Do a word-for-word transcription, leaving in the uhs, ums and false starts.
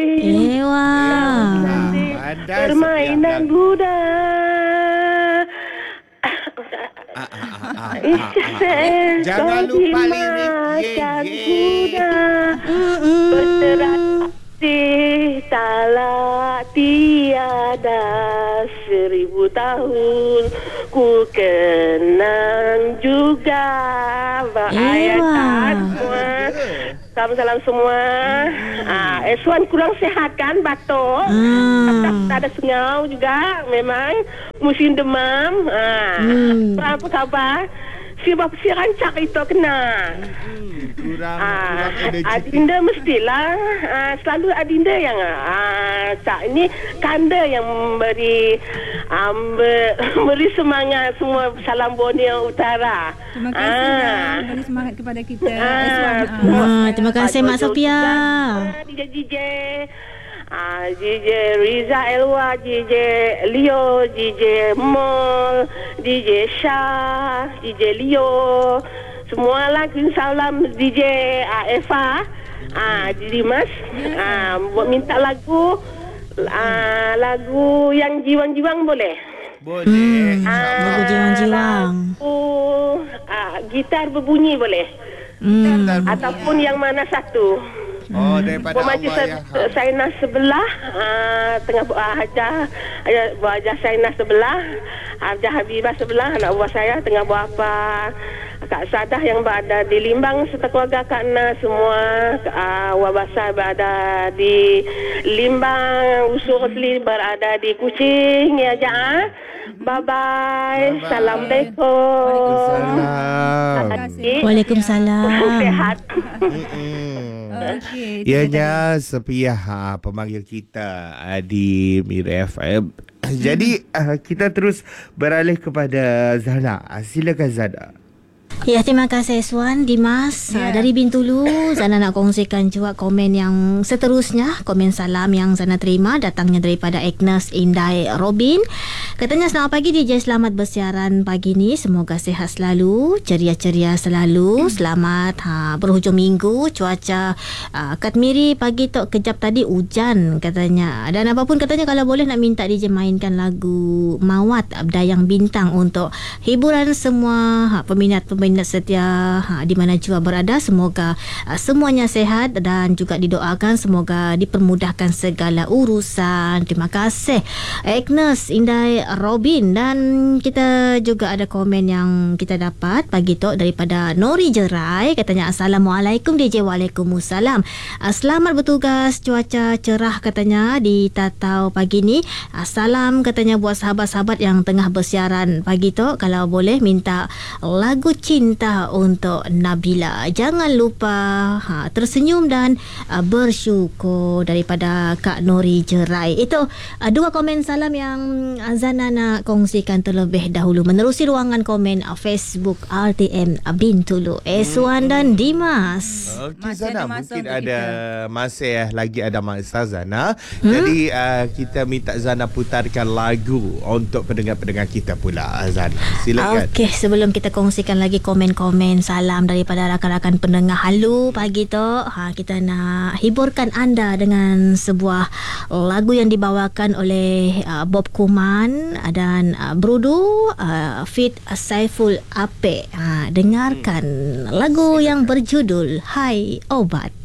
Ewa. Permainan Buddha. Ah, ah, ah, ah, ah, ah. Jangan lupa lirik. Ye, ye. Berterasi talak tiada seribu tahun ku kenang juga. Ayat semua. Salam-salam semua. Ah, Eswan kurang sehat kan, batuk. Hmm. Tak ada sengau juga. Memang musim demam. Ah, Hmm. apa khabar? Si bapa si rancak itu kena. Kurang, Ah, kurang energetik. Adinda mestilah ah, selalu Adinda yang ah, tak ini Kanda yang memberi ah, ber, beri semangat semua salam Borneo Utara. Terima kasih ah. beri semangat kepada kita. Ah, Eswan. Ah, terima kasih Mak Sophia. D J D J Ah, D J Riza Elwa, D J Leo, D J Mol, D J Shah, D J Leo. Semua lagi salam D J ah, Eva, ah, Dimas. Ah, buat minta lagu ah, lagu yang jiwang-jiwang boleh? Boleh. Ah, Lagu jiwang-jiwang. Lagu ah, gitar berbunyi boleh? Hmm. Ataupun yang mana satu? Oh, daripada Buat majlis Allah yang se- Sainah sebelah uh, tengah uh, hajah uh, buat hajah Sainah sebelah, hajah Habibah sebelah, anak buah saya tengah buat apa, Kak Sadah yang berada di Limbang serta keluarga Kak Na semua, uh, Wabasa berada di Limbang, Usul Rosli berada di Kuching ya ja. Bye bye. Assalamualaikum. Waalaikumsalam. Waalaikumsalam. Sehat. Okey. Ianya Sophia ha, pemanggil kita uh, di Mira F M. Jadi uh, kita terus beralih kepada Zana. Silakan Zana. Ya, terima kasih Eswan, Dimas. Ya. Yeah. Dari Bintulu, Zana nak kongsikan juga komen yang seterusnya. Komen salam yang Zana terima datangnya daripada Agnes Indai Robin. Katanya, selamat pagi D J, selamat bersiaran pagi ni. Semoga sehat selalu, ceria-ceria selalu. Selamat ha, berhujung minggu. Cuaca uh, kat Miri pagi tu kejap tadi hujan katanya. Dan apapun katanya, kalau boleh nak minta D J mainkan lagu Mawat Dayang Bintang untuk hiburan semua ha, peminat-peminat setia ha, di mana jua berada. Semoga uh, semuanya sehat dan juga didoakan semoga dipermudahkan segala urusan. Terima kasih Agnes Indai Robin. Dan kita juga ada komen yang kita dapat pagi tu daripada Nori Jerai. Katanya, Assalamualaikum D J. Waalaikumsalam. Uh, selamat bertugas, cuaca cerah katanya di Tatau pagi ni. Uh, salam katanya buat sahabat-sahabat yang tengah bersiaran pagi tu. Kalau boleh minta lagu cinta untuk Nabila. Jangan lupa ha, tersenyum dan uh, bersyukur daripada Kak Nori Jerai. Itu uh, dua komen salam yang Zana nak kongsikan terlebih dahulu. Menerusi ruangan komen uh, Facebook R T M Bintulu, Eswan dan Dimas. Okey Masih Zana, ada masa mungkin untuk ada kita. masih eh, lagi ada masa Zana. Hmm? Jadi uh, kita minta Zana putarkan lagu untuk pendengar-pendengar kita pula Zana. Silakan. Okey, sebelum kita kongsikan lagi komen-komen salam daripada rakan-rakan pendengar halu pagi tu, ha, kita nak hiburkan anda dengan sebuah lagu yang dibawakan oleh uh, Bob Kuman dan uh, Brudu uh, Fit Saiful Ape. Ha, dengarkan lagu yang berjudul Hai Obat.